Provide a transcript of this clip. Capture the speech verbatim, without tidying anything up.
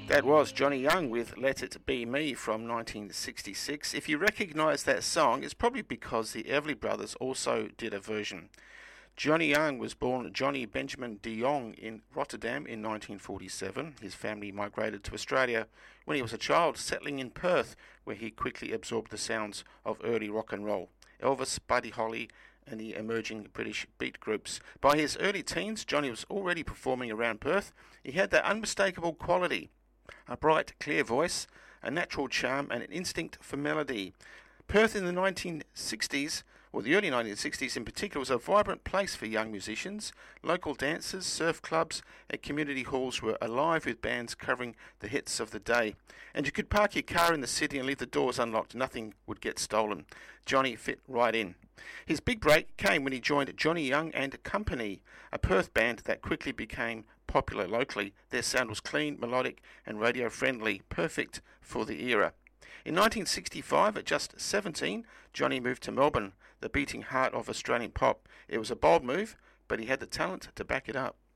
That was Johnny Young with Let It Be Me from nineteen sixty-six. If you recognise that song, it's probably because the Everly Brothers also did a version. Johnny Young was born Johnny Benjamin de Jong in Rotterdam in nineteen forty-seven. His family migrated to Australia when he was a child, settling in Perth, where he quickly absorbed the sounds of early rock and roll. Elvis, Buddy Holly and the emerging British beat groups. By his early teens, Johnny was already performing around Perth. He had that unmistakable quality, a bright, clear voice, a natural charm and an instinct for melody. Perth in the nineteen sixties, or the early nineteen sixties in particular, was a vibrant place for young musicians. Local dances, surf clubs and community halls were alive with bands covering the hits of the day. And you could park your car in the city and leave the doors unlocked. Nothing would get stolen. Johnny fit right in. His big break came when he joined Johnny Young and Company, a Perth band that quickly became popular locally. Their sound was clean, melodic and radio friendly, perfect for the era. In nineteen sixty-five, at just seventeen, Johnny moved to Melbourne, the beating heart of Australian pop. It was a bold move, but he had the talent to back it up.